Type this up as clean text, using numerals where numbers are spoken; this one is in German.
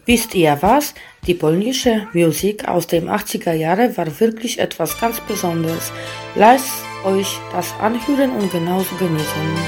Wisst ihr was? Die polnische Musik aus den 80er Jahren war wirklich etwas ganz Besonderes. Lasst euch das anhören und genauso genießen.